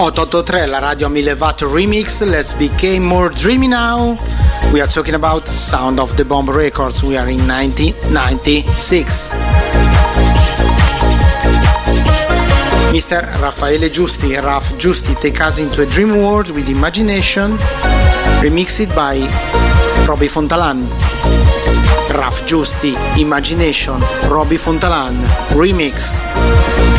883, la radio a 1000 watt remix. Let's become more dreamy now. We are talking about Sound of the Bomb Records. We are in 1996. Mr. Raffaele Giusti, Raf Giusti, take us into a dream world with imagination, remixed by Robbie Fontalan. Raf Giusti, Imagination, Robbie Fontalan, remix.